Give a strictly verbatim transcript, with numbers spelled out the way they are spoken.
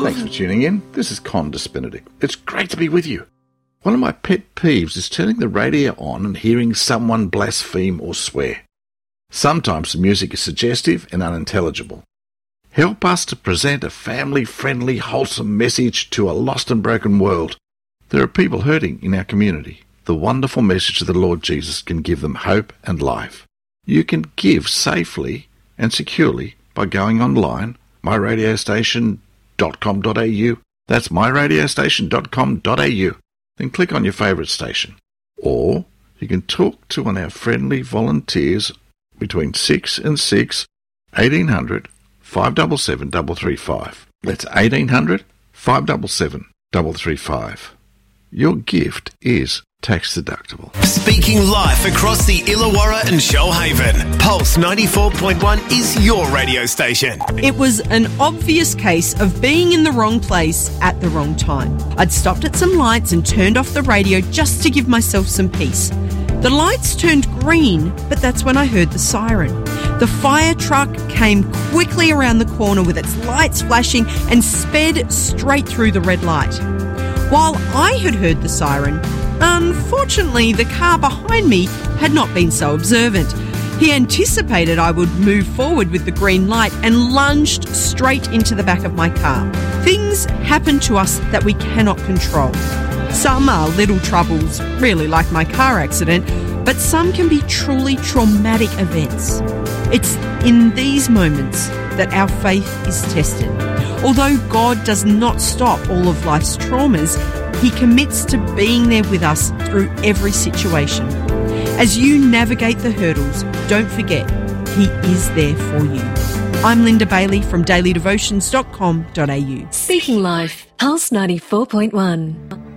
Thanks for tuning in. This is Condis Benedict. It's great to be with you. One of my pet peeves is turning the radio on and hearing someone blaspheme or swear. Sometimes the music is suggestive and unintelligible. Help us to present a family-friendly, wholesome message to a lost and broken world. There are people hurting in our community. The wonderful message of the Lord Jesus can give them hope and life. You can give safely and securely by going online, my radio station dot com dot a u. That's my radio station dot com dot a u. Then click on your favourite station. Or you can talk to one of our friendly volunteers between six and six, eighteen hundred, five seven seven, three three five. That's eighteen hundred, five seven seven, three three five. Your gift is tax deductible. Speaking live across the Illawarra and Shoalhaven, Pulse ninety-four point one is your radio station. It was an obvious case of being in the wrong place at the wrong time. I'd stopped at some lights and turned off the radio just to give myself some peace. The lights turned green, but that's when I heard the siren. The fire truck came quickly around the corner with its lights flashing and sped straight through the red light. While I had heard the siren, unfortunately, the car behind me had not been so observant. He anticipated I would move forward with the green light and lunged straight into the back of my car. Things happen to us that we cannot control. Some are little troubles, really like my car accident, but some can be truly traumatic events. It's in these moments that our faith is tested. Although God does not stop all of life's traumas, He commits to being there with us through every situation. As you navigate the hurdles, don't forget, He is there for you. I'm Linda Bailey from daily devotions dot com dot a u. Speaking Life, Pulse ninety-four point one.